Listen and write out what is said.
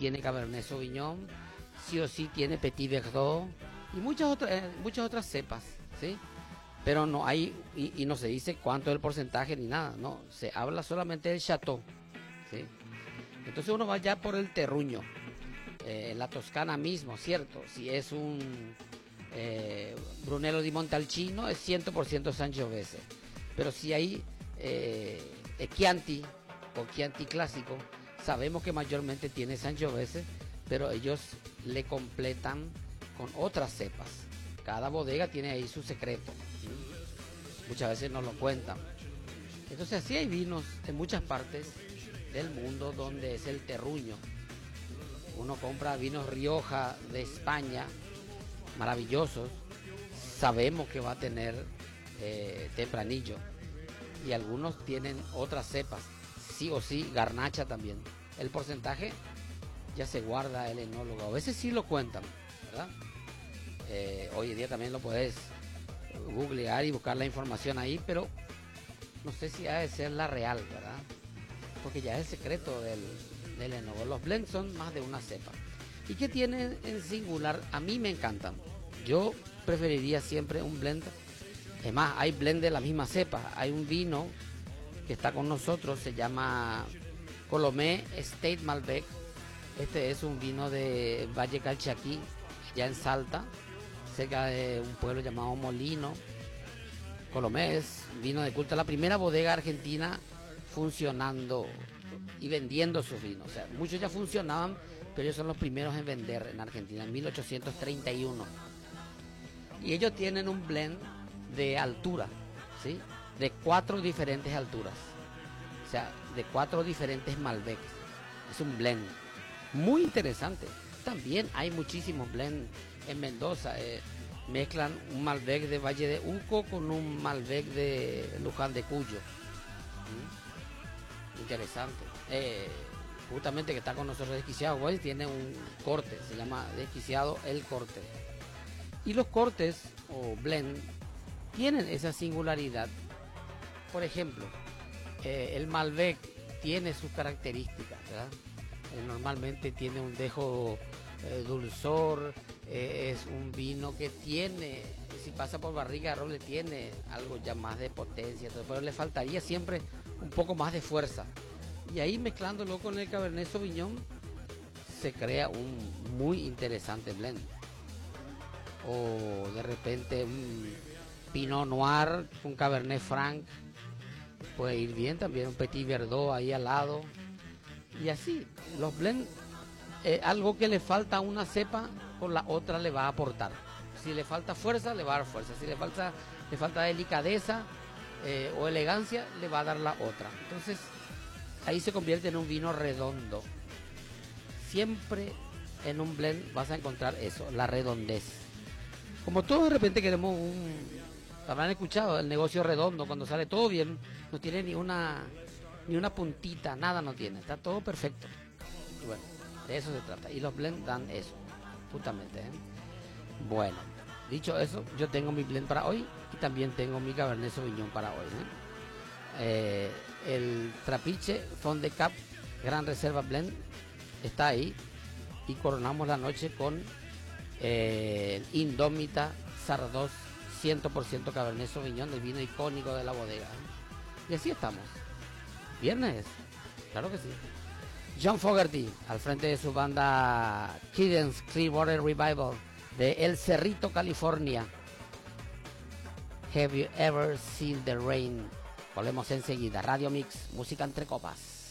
tiene Cabernet Sauvignon, sí o sí tiene Petit Verdot y muchas otras cepas, ¿sí? Pero no hay, y no se dice cuánto es el porcentaje ni nada, no, se habla solamente del Chateau, ¿sí? Entonces uno va ya por el terruño, la Toscana mismo, ¿cierto? Si es un Brunello di Montalcino, es 100% Sangiovese. Pero si hay Chianti o Chianti clásico, sabemos que mayormente tiene Sangiovese, pero ellos le completan con otras cepas. Cada bodega tiene ahí su secreto. Muchas veces no lo cuentan. Entonces así hay vinos en muchas partes del mundo donde es el terruño. Uno compra vinos Rioja de España, maravillosos. Sabemos que va a tener tempranillo. Y algunos tienen otras cepas. Sí o sí, garnacha también. El porcentaje ya se guarda el enólogo. A veces sí lo cuentan, ¿verdad? Hoy en día también lo puedes googlear y buscar la información ahí, pero no sé si ha de ser la real, ¿verdad? Porque ya es el secreto del enólogo. Los blends son más de una cepa. ¿Y qué tienen en singular? A mí me encantan. Yo preferiría siempre un blend. Es más, hay blend de la misma cepa. Hay un vino que está con nosotros, se llama Colomé Estate Malbec. Este es un vino de Valle Calchaquí, ya en Salta, cerca de un pueblo llamado Molino. Colomé es vino de culto, la primera bodega argentina funcionando y vendiendo sus vinos. O sea, muchos ya funcionaban, pero ellos son los primeros en vender en Argentina, en 1831. Y ellos tienen un blend de altura, ¿sí? De 4 diferentes alturas. O sea, de 4 diferentes Malbec. Es un blend muy interesante. También hay muchísimos blends en Mendoza. Mezclan un Malbec de Valle de Uco con un Malbec de Luján de Cuyo. Interesante. Justamente que está con nosotros Desquiciado Wines tiene un corte, se llama Desquiciado el Corte. Y los cortes o blend tienen esa singularidad. Por ejemplo, el Malbec tiene sus características, ¿verdad? Normalmente tiene un dejo dulzor, es un vino que tiene, si pasa por barriga de roble, tiene algo ya más de potencia, pero le faltaría siempre un poco más de fuerza. Y ahí mezclándolo con el Cabernet Sauvignon se crea un muy interesante blend. O de repente un Pinot Noir con Cabernet Franc puede ir bien, también un Petit Verdot ahí al lado. Y así, los blends, algo que le falta a una cepa, con la otra le va a aportar. Si le falta fuerza, le va a dar fuerza. Si le falta delicadeza o elegancia, le va a dar la otra. Entonces, ahí se convierte en un vino redondo. Siempre en un blend vas a encontrar eso, la redondez. Como todos de repente queremos habrán escuchado el negocio redondo, cuando sale todo bien, no tiene ni una puntita, nada no tiene, está todo perfecto. Y bueno, de eso se trata. Y los blends dan eso, justamente, ¿eh? Bueno, dicho eso, yo tengo mi blend para hoy y también tengo mi Cabernet Sauvignon para hoy, ¿eh? El Trapiche Fond de Cap Gran Reserva Blend está ahí y coronamos la noche con el Indómita Sardos 100% Cabernet Sauvignon, el vino icónico de la bodega, ¿eh? Y así estamos. Viernes, claro que sí. John Fogerty al frente de su banda Creedence Clearwater Revival de El Cerrito, California. Have you ever seen the rain? Volvemos enseguida. Radio Mix, música entre copas.